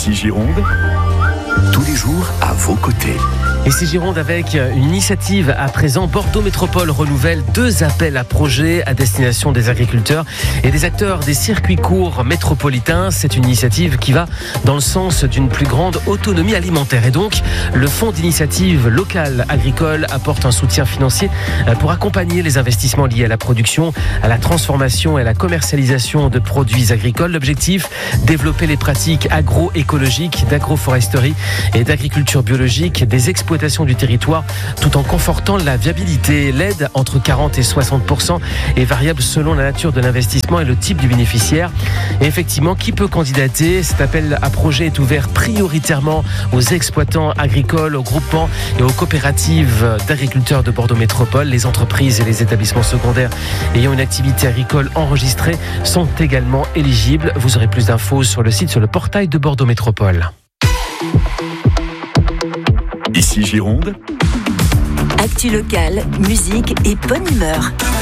Ici Gironde, tous les jours à vos côtés. Ici Gironde avec une initiative à présent. Bordeaux Métropole renouvelle 2 appels à projets à destination des agriculteurs et des acteurs des circuits courts métropolitains. C'est une initiative qui va dans le sens d'une plus grande autonomie alimentaire. Et donc, le Fonds d'initiative locale agricole apporte un soutien financier pour accompagner les investissements liés à la production, à la transformation et à la commercialisation de produits agricoles. L'objectif, développer les pratiques agroécologiques, d'agroforesterie et d'agriculture biologique, des exploitations du territoire, tout en confortant la viabilité. L'aide, entre 40 et 60%, est variable selon la nature de l'investissement et le type du bénéficiaire. Et effectivement, qui peut candidater? Cet appel à projet est ouvert prioritairement aux exploitants agricoles, aux groupements et aux coopératives d'agriculteurs de Bordeaux Métropole. Les entreprises et les établissements secondaires ayant une activité agricole enregistrée sont également éligibles. Vous aurez plus d'infos sur le portail de Bordeaux Métropole. Ici Gironde, actu locale, musique et bonne humeur.